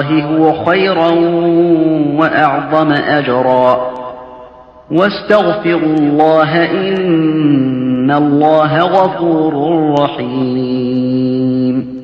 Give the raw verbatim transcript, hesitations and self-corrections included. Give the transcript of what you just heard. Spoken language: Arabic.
هو خيرا وأعظم أجرا واستغفروا الله إن الله غفور رحيم.